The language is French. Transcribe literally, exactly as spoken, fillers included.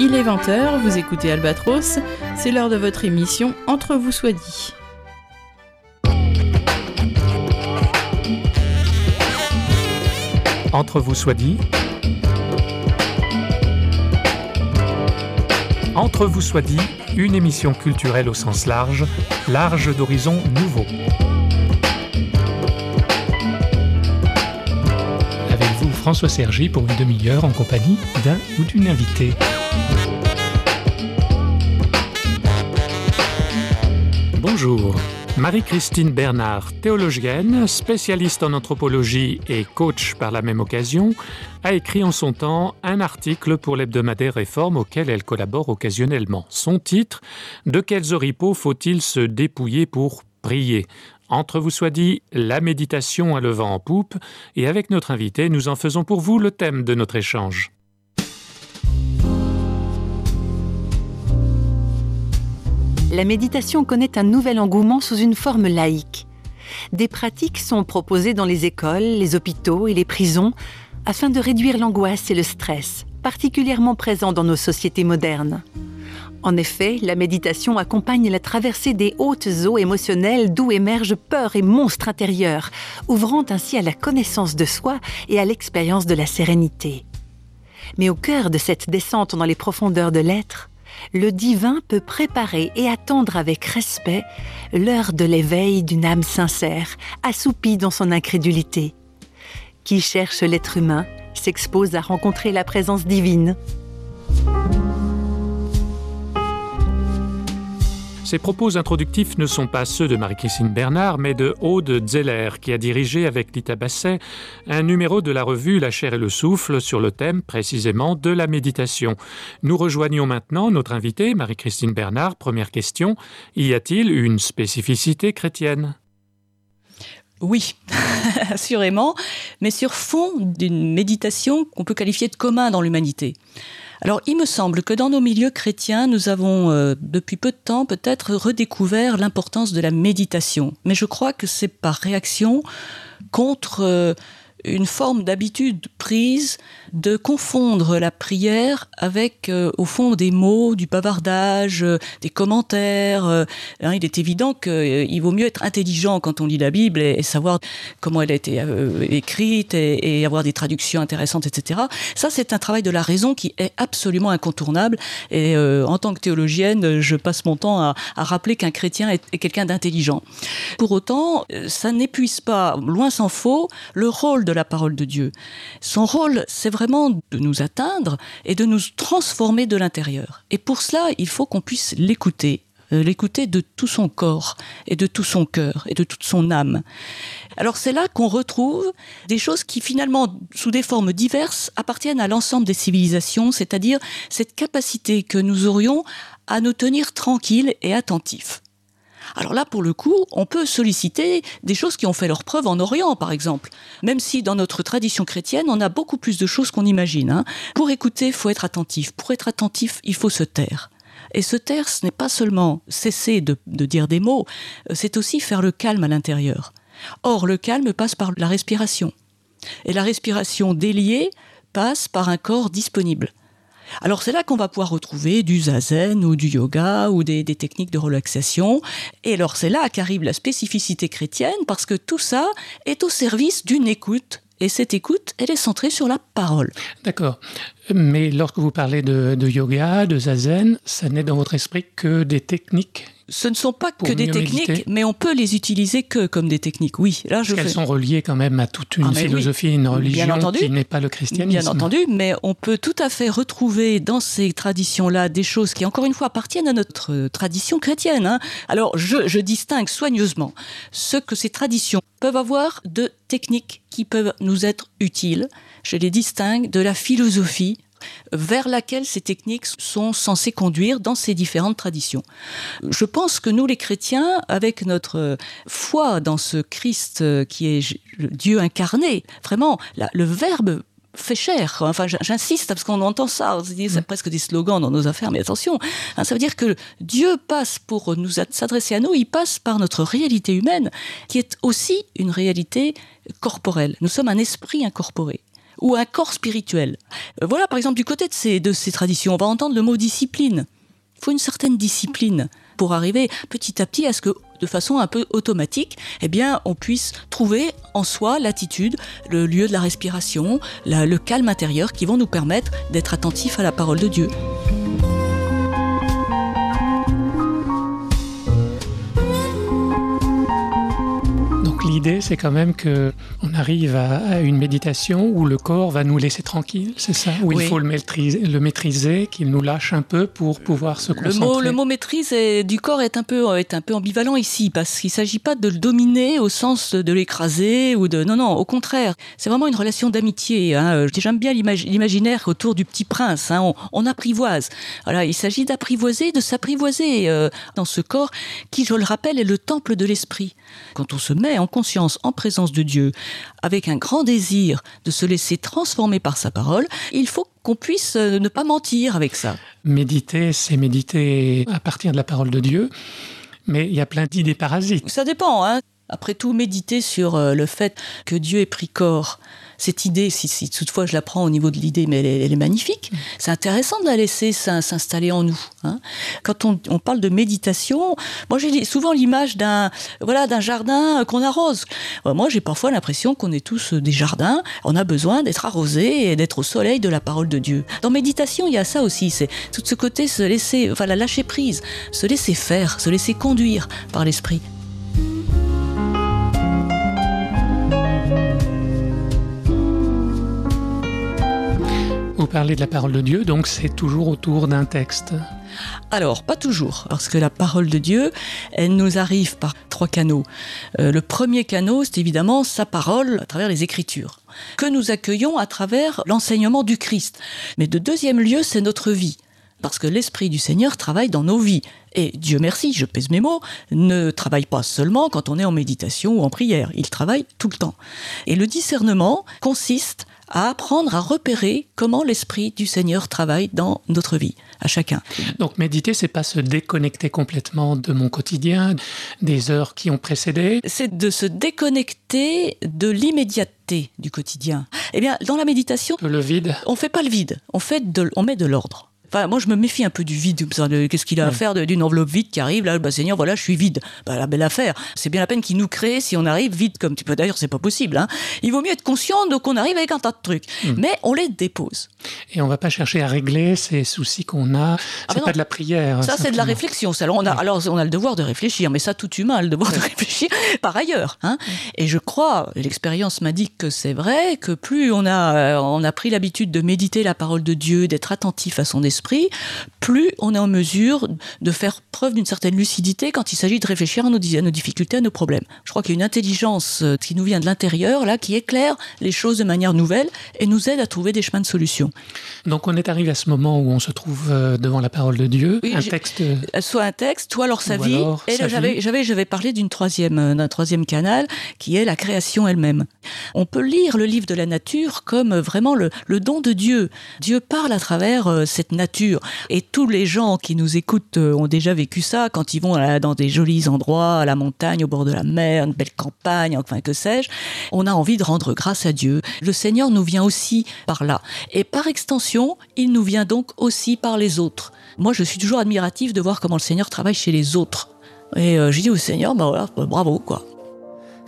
Il est vingt heures, vous écoutez Albatros, c'est l'heure de votre émission Entre vous soit dit. Entre vous soit dit. Entre vous soit dit, une émission culturelle au sens large, large d'horizons nouveaux. Avec vous, François Sergi, pour une demi-heure en compagnie d'un ou d'une invitée. Bonjour. Marie-Christine Bernard, théologienne, spécialiste en anthropologie et coach par la même occasion, a écrit en son temps un article pour l'hebdomadaire Réforme auquel elle collabore occasionnellement. Son titre « De quels oripeaux faut-il se dépouiller pour prier ?» Entre vous soit dit, la méditation a le vent en poupe, et avec notre invité, nous en faisons pour vous le thème de notre échange. La méditation connaît un nouvel engouement sous une forme laïque. Des pratiques sont proposées dans les écoles, les hôpitaux et les prisons afin de réduire l'angoisse et le stress, particulièrement présents dans nos sociétés modernes. En effet, la méditation accompagne la traversée des hautes eaux émotionnelles d'où émergent peur et monstres intérieurs, ouvrant ainsi à la connaissance de soi et à l'expérience de la sérénité. Mais au cœur de cette descente dans les profondeurs de l'être, le divin peut préparer et attendre avec respect l'heure de l'éveil d'une âme sincère, assoupie dans son incrédulité. Qui cherche l'être humain s'expose à rencontrer la présence divine. Ces propos introductifs ne sont pas ceux de Marie-Christine Bernard, mais de Aude Zeller, qui a dirigé avec Lita Basset un numéro de la revue La chair et le souffle sur le thème précisément de la méditation. Nous rejoignons maintenant notre invitée, Marie-Christine Bernard. Première question, y a-t-il une spécificité chrétienne ? Oui, assurément, mais sur fond d'une méditation qu'on peut qualifier de commun dans l'humanité. Alors, il me semble que dans nos milieux chrétiens, nous avons, euh, depuis peu de temps, peut-être redécouvert l'importance de la méditation. Mais je crois que c'est par réaction contre euh, une forme d'habitude prise de confondre la prière avec, euh, au fond, des mots, du bavardage, euh, des commentaires. Euh, hein, il est évident qu'il euh, vaut mieux être intelligent quand on lit la Bible et, et savoir comment elle a été euh, écrite et, et avoir des traductions intéressantes, et cetera. Ça, c'est un travail de la raison qui est absolument incontournable. Et euh, en tant que théologienne, je passe mon temps à, à rappeler qu'un chrétien est, est quelqu'un d'intelligent. Pour autant, ça n'épuise pas, loin s'en faut, le rôle de la parole de Dieu. Son rôle, c'est vraiment de nous atteindre et de nous transformer de l'intérieur. Et pour cela, il faut qu'on puisse l'écouter, euh, l'écouter de tout son corps et de tout son cœur et de toute son âme. Alors c'est là qu'on retrouve des choses qui finalement, sous des formes diverses, appartiennent à l'ensemble des civilisations, c'est-à-dire cette capacité que nous aurions à nous tenir tranquilles et attentifs. Alors là, pour le coup, on peut solliciter des choses qui ont fait leur preuve en Orient, par exemple. Même si dans notre tradition chrétienne, on a beaucoup plus de choses qu'on imagine. Hein. Pour écouter, il faut être attentif. Pour être attentif, il faut se taire. Et se taire, ce n'est pas seulement cesser de, de dire des mots, c'est aussi faire le calme à l'intérieur. Or, le calme passe par la respiration. Et la respiration déliée passe par un corps disponible. Alors c'est là qu'on va pouvoir retrouver du zazen ou du yoga ou des, des techniques de relaxation. Et alors c'est là qu'arrive la spécificité chrétienne parce que tout ça est au service d'une écoute. Et cette écoute, elle est centrée sur la parole. D'accord. Mais lorsque vous parlez de, de yoga, de zazen, ça n'est dans votre esprit que des techniques? Ce ne sont pas que des techniques, méditer. Mais on peut les utiliser que comme des techniques, oui. Là, je Parce qu'elles fais... sont reliées quand même à toute une ah, philosophie, oui. Une religion entendu, qui n'est pas le christianisme. Bien entendu, mais on peut tout à fait retrouver dans ces traditions-là des choses qui, encore une fois, appartiennent à notre tradition chrétienne. Hein. Alors, je, je distingue soigneusement ce que ces traditions peuvent avoir de techniques qui peuvent nous être utiles. Je les distingue de la philosophie vers laquelle ces techniques sont censées conduire dans ces différentes traditions. Je pense que nous, les chrétiens, avec notre foi dans ce Christ qui est Dieu incarné, vraiment, la, le Verbe fait chair. Enfin, j'insiste parce qu'on entend ça, c'est presque des slogans dans nos affaires, mais attention, hein, ça veut dire que Dieu passe pour nous s'adresser à nous, il passe par notre réalité humaine, qui est aussi une réalité corporelle. Nous sommes un esprit incorporé. ou un corps spirituel. Euh, voilà, par exemple, du côté de ces, de ces traditions, on va entendre le mot discipline. Il faut une certaine discipline pour arriver petit à petit à ce que, de façon un peu automatique, eh bien, on puisse trouver en soi l'attitude, le lieu de la respiration, la, le calme intérieur qui vont nous permettre d'être attentifs à la parole de Dieu. L'idée, c'est quand même qu'on arrive à une méditation où le corps va nous laisser tranquille, c'est ça? Où oui. Il faut le maîtriser, le maîtriser, qu'il nous lâche un peu pour pouvoir se concentrer. Le mot, le mot maîtrise est, du corps est un, peu, est un peu ambivalent ici, parce qu'il ne s'agit pas de le dominer au sens de l'écraser ou de... Non, non, au contraire. C'est vraiment une relation d'amitié. Hein. J'aime bien l'imag... l'imaginaire autour du petit prince. Hein. On, on apprivoise. Voilà, il s'agit d'apprivoiser, de s'apprivoiser euh, dans ce corps qui, je le rappelle, est le temple de l'esprit. Quand on se met en conscience, en présence de Dieu, avec un grand désir de se laisser transformer par sa parole, il faut qu'on puisse ne pas mentir avec ça. Méditer, c'est méditer à partir de la parole de Dieu, mais il y a plein d'idées parasites. Ça dépend, hein. Après tout, méditer sur le fait que Dieu ait pris corps, cette idée, si, si toutefois je la prends au niveau de l'idée, mais elle est, elle est magnifique, c'est intéressant de la laisser s'installer en nous. Hein. Quand on, on parle de méditation, moi j'ai souvent l'image d'un, voilà, d'un jardin qu'on arrose. Moi j'ai parfois l'impression qu'on est tous des jardins, on a besoin d'être arrosés et d'être au soleil de la parole de Dieu. Dans méditation, il y a ça aussi, c'est tout ce côté se laisser, enfin la lâcher prise, se laisser faire, se laisser conduire par l'esprit. Vous parlez de la parole de Dieu, donc c'est toujours autour d'un texte. Alors, pas toujours, parce que la parole de Dieu, elle nous arrive par trois canaux. Euh, le premier canal, c'est évidemment sa parole à travers les Écritures, que nous accueillons à travers l'enseignement du Christ. Mais de deuxième lieu, c'est notre vie, parce que l'Esprit du Seigneur travaille dans nos vies. Et Dieu merci, je pèse mes mots, ne travaille pas seulement quand on est en méditation ou en prière, il travaille tout le temps. Et le discernement consiste à apprendre à repérer comment l'Esprit du Seigneur travaille dans notre vie, à chacun. Donc méditer, c'est pas se déconnecter complètement de mon quotidien, des heures qui ont précédé. C'est de se déconnecter de l'immédiateté du quotidien. Eh bien, dans la méditation, le vide. On fait pas le vide, on, fait de, on met de l'ordre. Enfin, moi, je me méfie un peu du vide. Qu'est-ce qu'il a à faire d'une enveloppe vide qui arrive là, bah, Seigneur, voilà, je suis vide. Bah, la belle affaire. C'est bien la peine qu'il nous crée si on arrive vide comme tu peux. D'ailleurs, c'est pas possible. Hein. Il vaut mieux être conscient qu'on arrive avec un tas de trucs. Mmh. Mais on les dépose. Et on va pas chercher à régler ces soucis qu'on a. C'est ah pas de la prière. Ça, c'est de la réflexion. Alors on, a, alors, on a le devoir de réfléchir. Mais ça, tout humain a le devoir de réfléchir par ailleurs. Hein. Et je crois, l'expérience m'indique que c'est vrai, que plus on a, on a pris l'habitude de méditer la parole de Dieu, d'être attentif à son esprit, plus on est en mesure de faire preuve d'une certaine lucidité quand il s'agit de réfléchir à nos, à nos difficultés, à nos problèmes. Je crois qu'il y a une intelligence qui nous vient de l'intérieur, là, qui éclaire les choses de manière nouvelle et nous aide à trouver des chemins de solution. Donc on est arrivé à ce moment où on se trouve devant la parole de Dieu, oui, un texte... Soit un texte, soit alors sa vie. Alors, et là, j'avais, j'avais, j'avais parlé d'une troisième, d'un troisième canal, qui est la création elle-même. On peut lire le livre de la nature comme vraiment le, le don de Dieu. Dieu parle à travers euh, cette nature. Et tous les gens qui nous écoutent ont déjà vécu ça quand ils vont dans des jolis endroits, à la montagne, au bord de la mer, une belle campagne, enfin que sais-je. On a envie de rendre grâce à Dieu. Le Seigneur nous vient aussi par là. Et par extension, il nous vient donc aussi par les autres. Moi, je suis toujours admiratif de voir comment le Seigneur travaille chez les autres. Et euh, je dis au Seigneur, bah voilà, bravo, quoi.